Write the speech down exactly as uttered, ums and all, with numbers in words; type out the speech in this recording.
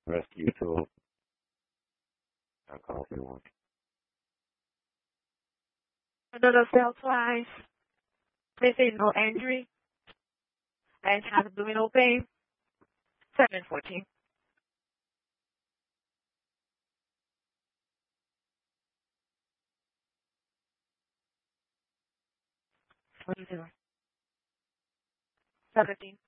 rescue tool. Alcohol if you want. Another cell twice. They say no injury and have abdominal pain. seven fourteen. What are you doing? seventeen.